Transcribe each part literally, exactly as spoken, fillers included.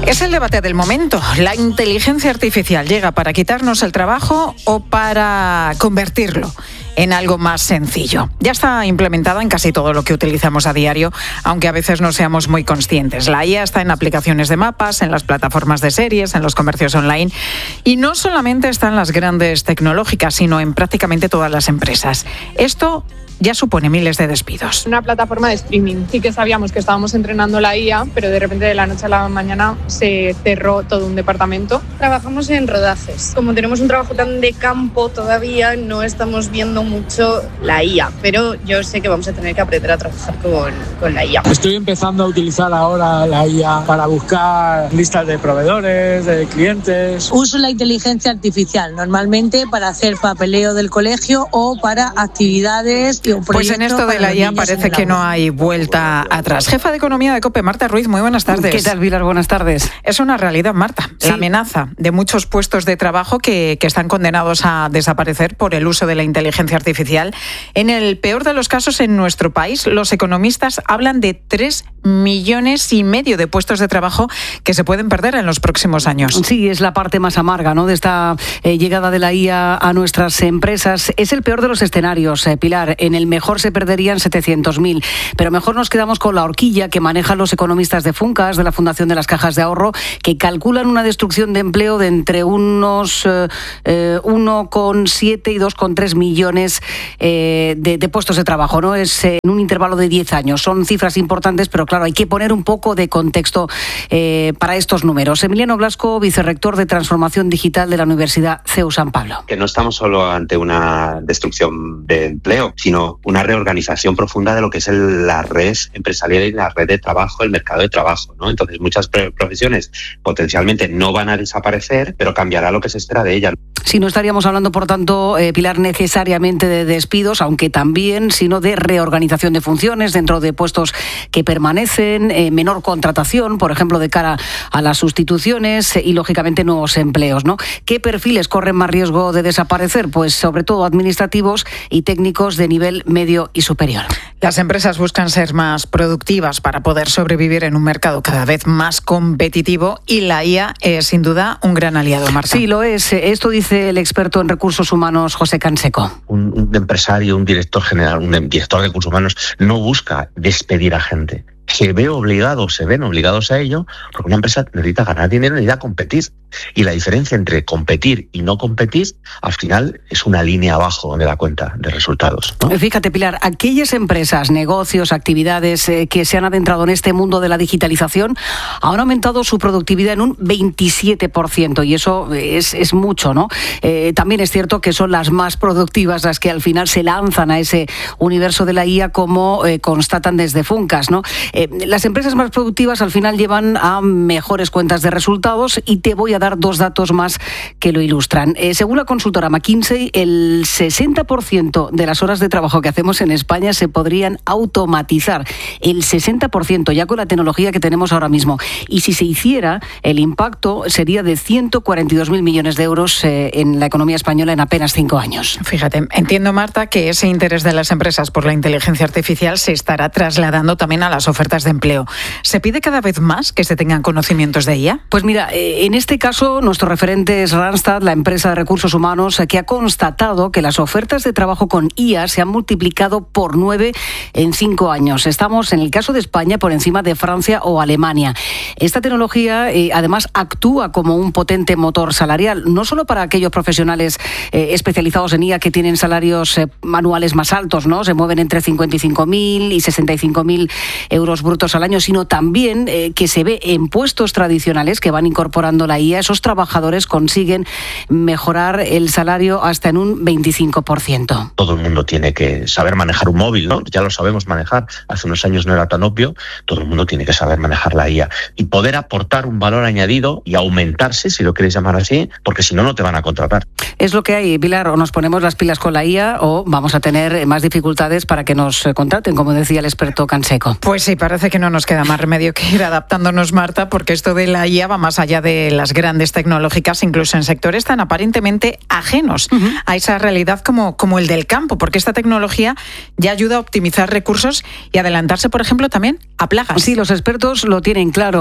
Es el debate del momento. ¿La inteligencia artificial llega para quitarnos el trabajo o para convertirlo en algo más sencillo? Ya está implementada en casi todo lo que utilizamos a diario, aunque a veces no seamos muy conscientes. La I A está en aplicaciones de mapas, en las plataformas de series, en los comercios online, y no solamente está en las grandes tecnológicas, sino en prácticamente todas las empresas. Esto ya supone miles de despidos. Una plataforma de streaming. Sí que sabíamos que estábamos entrenando la I A, pero de repente de la noche a la mañana se cerró todo un departamento. Trabajamos en rodajes. Como tenemos un trabajo tan de campo todavía, no estamos viendo mucho la I A, pero yo sé que vamos a tener que aprender a trabajar con, con la I A. Estoy empezando a utilizar ahora la I A para buscar listas de proveedores, de clientes. Uso la inteligencia artificial normalmente para hacer papeleo del colegio o para actividades. Pues en esto de la I A parece que no hay vuelta atrás. Jefa de Economía de COPE, Marta Ruiz, muy buenas tardes. ¿Qué tal, Pilar? Buenas tardes. Es una realidad, Marta, sí. La amenaza de muchos puestos de trabajo que, que están condenados a desaparecer por el uso de la inteligencia artificial. En el peor de los casos, en nuestro país, los economistas hablan de tres millones y medio de puestos de trabajo que se pueden perder en los próximos años. Sí, es la parte más amarga, ¿no?, de esta eh, llegada de la I A a nuestras empresas. Es el peor de los escenarios, eh, Pilar. En el mejor se perderían setecientos mil, pero mejor nos quedamos con la horquilla que manejan los economistas de Funcas, de la Fundación de las Cajas de Ahorro, que calculan una destrucción de empleo de entre unos eh, uno coma siete y dos coma tres millones eh, de, de puestos de trabajo, ¿no? Es eh, en un intervalo de diez años. Son cifras importantes, pero claro, hay que poner un poco de contexto eh, para estos números. Emiliano Blasco, vicerrector de Transformación Digital de la Universidad C E U San Pablo. Que no estamos solo ante una destrucción de empleo, sino una reorganización profunda de lo que es el, la red empresarial y la red de trabajo, el mercado de trabajo, ¿no? Entonces, muchas profesiones potencialmente no van a desaparecer, pero cambiará lo que se espera de ellas. Sí, no estaríamos hablando, por tanto, eh, Pilar, necesariamente de despidos, aunque también, sino de reorganización de funciones dentro de puestos que permanecen, eh, menor contratación, por ejemplo, de cara a las sustituciones eh, y, lógicamente, nuevos empleos, ¿no? ¿Qué perfiles corren más riesgo de desaparecer? Pues, sobre todo, administrativos y técnicos de nivel medio y superior. Las empresas buscan ser más productivas para poder sobrevivir en un mercado cada vez más competitivo y la I A es, sin duda, un gran aliado, Marta. Sí, lo es. Esto dice el experto en recursos humanos José Canseco. Un, un empresario, un director general, un director de recursos humanos no busca despedir a gente. Se ve obligado, se ven obligados a ello, porque una empresa necesita ganar dinero, necesita competir. Y la diferencia entre competir y no competir, al final, es una línea abajo de la cuenta de resultados, ¿no? Fíjate, Pilar, aquellas empresas, negocios, actividades eh, que se han adentrado en este mundo de la digitalización han aumentado su productividad en un veintisiete por ciento, y eso es, es mucho, ¿no? Eh, también es cierto que son las más productivas las que al final se lanzan a ese universo de la I A, como eh, constatan desde Funcas, ¿no? Eh, las empresas más productivas al final llevan a mejores cuentas de resultados, y te voy a dar dos datos más que lo ilustran. Eh, según la consultora McKinsey, el sesenta por ciento de las horas de trabajo que hacemos en España se podrían automatizar. El sesenta por ciento, ya con la tecnología que tenemos ahora mismo. Y si se hiciera, el impacto sería de ciento cuarenta y dos mil millones de euros eh, en la economía española en apenas cinco años. Fíjate, entiendo, Marta, que ese interés de las empresas por la inteligencia artificial se estará trasladando también a las ofertas de empleo. ¿Se pide cada vez más que se tengan conocimientos de I A? Pues mira, eh, en este caso nuestro referente es Randstad, la empresa de recursos humanos, que ha constatado que las ofertas de trabajo con I A se han multiplicado por nueve en cinco años. Estamos, en el caso de España, por encima de Francia o Alemania. Esta tecnología, eh, además, actúa como un potente motor salarial, no solo para aquellos profesionales eh, especializados en I A que tienen salarios eh, anuales más altos, ¿no? Se mueven entre cincuenta y cinco mil y sesenta y cinco mil euros brutos al año, sino también eh, que se ve en puestos tradicionales que van incorporando la I A. Esos trabajadores consiguen mejorar el salario hasta en un veinticinco por ciento. Todo el mundo tiene que saber manejar un móvil, ¿no? Ya lo sabemos manejar. Hace unos años no era tan obvio. Todo el mundo tiene que saber manejar la I A y poder aportar un valor añadido y aumentarse, si lo queréis llamar así, porque si no, no te van a contratar. Es lo que hay, Pilar. O nos ponemos las pilas con la I A o vamos a tener más dificultades para que nos contraten, como decía el experto Canseco. Pues sí, parece que no nos queda más remedio que ir adaptándonos, Marta, porque esto de la I A va más allá de las grandes tecnológicas, incluso en sectores tan aparentemente ajenos uh-huh. a esa realidad como, como el del campo, porque esta tecnología ya ayuda a optimizar recursos y adelantarse, por ejemplo, también a plagas. Sí, los expertos lo tienen claro.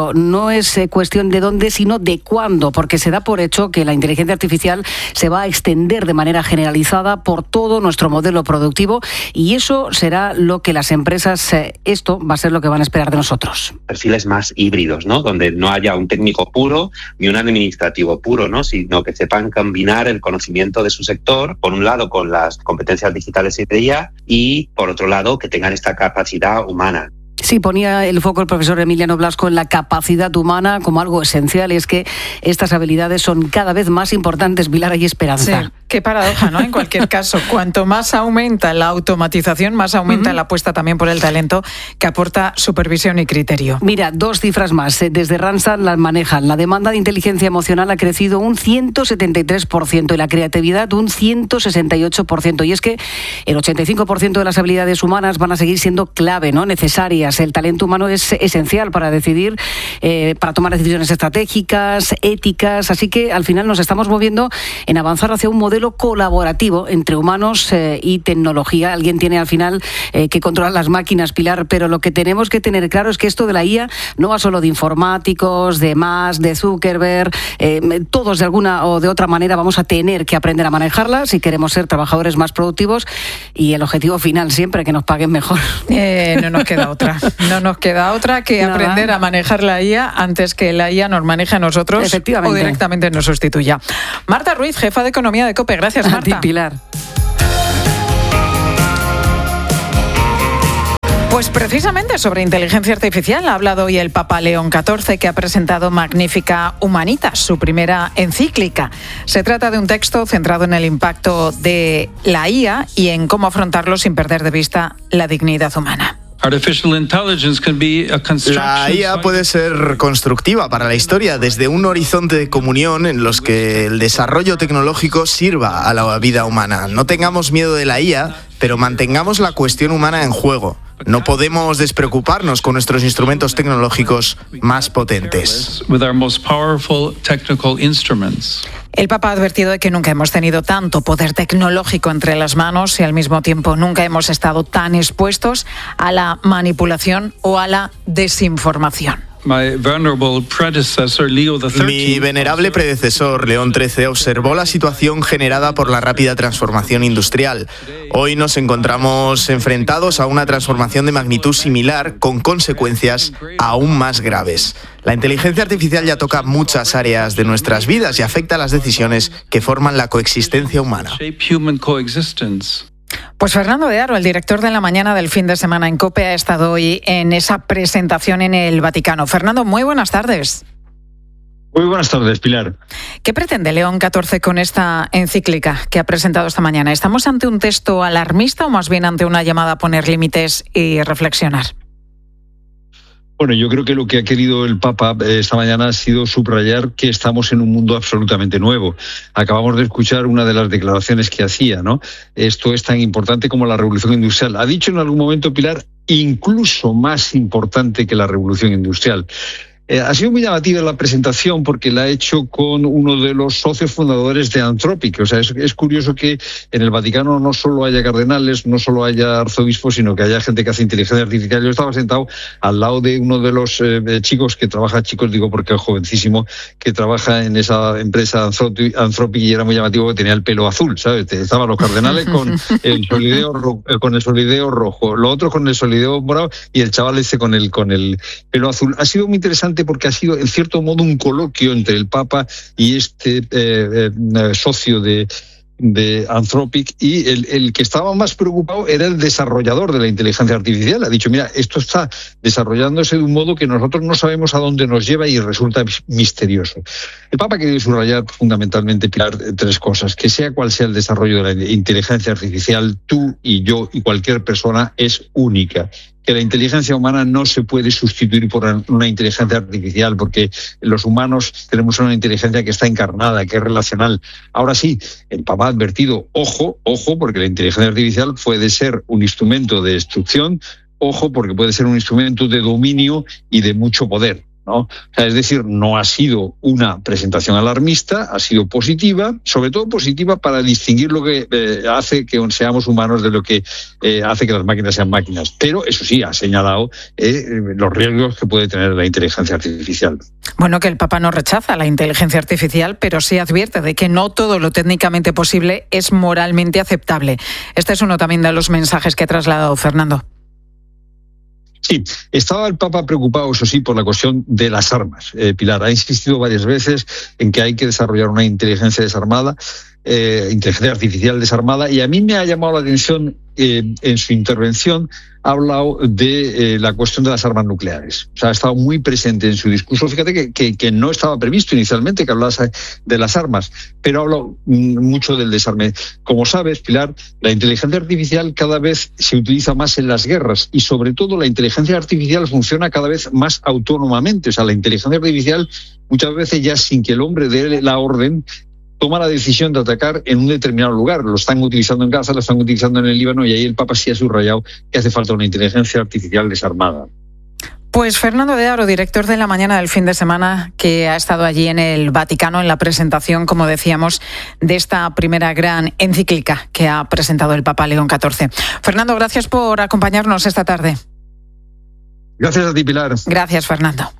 pero no es eh, cuestión de dónde, sino de cuándo, porque se da por hecho que la inteligencia artificial se va a extender de manera generalizada por todo nuestro modelo productivo y eso será lo que las empresas, eh, esto va a ser lo que van a esperar de nosotros. Perfiles más híbridos, ¿no? Donde no haya un técnico puro ni un administrativo puro, ¿no? Sino que sepan combinar el conocimiento de su sector, por un lado con las competencias digitales y de I A, y por otro lado que tengan esta capacidad humana. Sí, ponía el foco el profesor Emiliano Blasco en la capacidad humana como algo esencial, y es que estas habilidades son cada vez más importantes. Pilar, hay esperanza. Sí, qué paradoja, ¿no? En cualquier caso, cuanto más aumenta la automatización, más aumenta uh-huh. la apuesta también por el talento que aporta supervisión y criterio. Mira, dos cifras más. Desde Randstad las manejan. La demanda de inteligencia emocional ha crecido un ciento setenta y tres por ciento y la creatividad un ciento sesenta y ocho por ciento. Y es que el ochenta y cinco por ciento de las habilidades humanas van a seguir siendo clave, ¿no? Necesarias. El talento humano es esencial para decidir, eh, para tomar decisiones estratégicas, éticas, así que al final nos estamos moviendo en avanzar hacia un modelo colaborativo entre humanos eh, y tecnología. Alguien tiene al final eh, que controlar las máquinas, Pilar, pero lo que tenemos que tener claro es que esto de la I A no va solo de informáticos, de Musk, de Zuckerberg, eh, todos de alguna o de otra manera vamos a tener que aprender a manejarla si queremos ser trabajadores más productivos y el objetivo final siempre que nos paguen mejor. Eh, no nos queda otra. No nos queda otra que Nada. aprender a manejar la I A antes que la I A nos maneje a nosotros o directamente nos sustituya. Marta Ruiz, jefa de Economía de COPE. Gracias, Marta. A ti, Pilar. Pues precisamente sobre inteligencia artificial ha hablado hoy el Papa León catorce, que ha presentado Magnificat Humanitas, su primera encíclica. Se trata de un texto centrado en el impacto de la I A y en cómo afrontarlo sin perder de vista la dignidad humana. La I A puede ser constructiva para la historia desde un horizonte de comunión en los que el desarrollo tecnológico sirva a la vida humana. No tengamos miedo de la I A, pero mantengamos la cuestión humana en juego. No podemos despreocuparnos con nuestros instrumentos tecnológicos más potentes. El Papa ha advertido de que nunca hemos tenido tanto poder tecnológico entre las manos y al mismo tiempo nunca hemos estado tan expuestos a la manipulación o a la desinformación. Mi venerable predecesor, León trece, observó la situación generada por la rápida transformación industrial. Hoy nos encontramos enfrentados a una transformación de magnitud similar, con consecuencias aún más graves. La inteligencia artificial ya toca muchas áreas de nuestras vidas y afecta a las decisiones que forman la coexistencia humana. Pues Fernando de Aro, el director de La Mañana del fin de semana en COPE, ha estado hoy en esa presentación en el Vaticano. Fernando, muy buenas tardes. Muy buenas tardes, Pilar. ¿Qué pretende León catorce con esta encíclica que ha presentado esta mañana? ¿Estamos ante un texto alarmista o más bien ante una llamada a poner límites y reflexionar? Bueno, yo creo que lo que ha querido el Papa esta mañana ha sido subrayar que estamos en un mundo absolutamente nuevo. Acabamos de escuchar una de las declaraciones que hacía, ¿no? Esto es tan importante como la revolución industrial. Ha dicho en algún momento, Pilar, incluso más importante que la revolución industrial. Eh, ha sido muy llamativa la presentación porque la ha hecho con uno de los socios fundadores de Anthropic. O sea, es, es curioso que en el Vaticano no solo haya cardenales, no solo haya arzobispos, sino que haya gente que hace inteligencia artificial. Yo estaba sentado al lado de uno de los eh, chicos que trabaja, chicos digo porque es jovencísimo, que trabaja en esa empresa Anthropic, Anthropic y era muy llamativo que tenía el pelo azul, ¿sabes? Estaban los cardenales con el solideo, ro- con el solideo rojo, los otros con el solideo morado y el chaval ese con el, con el pelo azul. Ha sido muy interesante porque ha sido, en cierto modo, un coloquio entre el Papa y este eh, eh, socio de, de Anthropic, y el, el que estaba más preocupado era el desarrollador de la inteligencia artificial. Ha dicho, mira, esto está desarrollándose de un modo que nosotros no sabemos a dónde nos lleva y resulta misterioso. El Papa ha querido subrayar fundamentalmente, Pilar, tres cosas. Que sea cual sea el desarrollo de la inteligencia artificial, tú y yo y cualquier persona es única. Que la inteligencia humana no se puede sustituir por una inteligencia artificial, porque los humanos tenemos una inteligencia que está encarnada, que es relacional. Ahora sí, el Papa ha advertido, ojo, ojo, porque la inteligencia artificial puede ser un instrumento de destrucción, ojo, porque puede ser un instrumento de dominio y de mucho poder. ¿no? O sea, es decir, no ha sido una presentación alarmista, ha sido positiva, sobre todo positiva para distinguir lo que eh, hace que seamos humanos de lo que eh, hace que las máquinas sean máquinas. Pero, eso sí, ha señalado eh, los riesgos que puede tener la inteligencia artificial. Bueno, que el Papa no rechaza la inteligencia artificial, pero sí advierte de que no todo lo técnicamente posible es moralmente aceptable. Este es uno también de los mensajes que ha trasladado Fernando. Sí, estaba el Papa preocupado, eso sí, por la cuestión de las armas. Eh, Pilar ha insistido varias veces en que hay que desarrollar una inteligencia desarmada, eh, inteligencia artificial desarmada, y a mí me ha llamado la atención eh, en su intervención. Ha hablado de eh, la cuestión de las armas nucleares. O sea, ha estado muy presente en su discurso. Fíjate que, que, que no estaba previsto inicialmente que hablase de las armas, pero ha hablado mucho del desarme. Como sabes, Pilar, la inteligencia artificial cada vez se utiliza más en las guerras y, sobre todo, la inteligencia artificial funciona cada vez más autónomamente. O sea, la inteligencia artificial muchas veces ya sin que el hombre dé la orden toma la decisión de atacar en un determinado lugar. Lo están utilizando en Gaza, lo están utilizando en el Líbano, y ahí el Papa sí ha subrayado que hace falta una inteligencia artificial desarmada. Pues Fernando de Aro, director de La Mañana del fin de semana, que ha estado allí en el Vaticano en la presentación, como decíamos, de esta primera gran encíclica que ha presentado el Papa León catorce. Fernando, gracias por acompañarnos esta tarde. Gracias a ti, Pilar. Gracias, Fernando.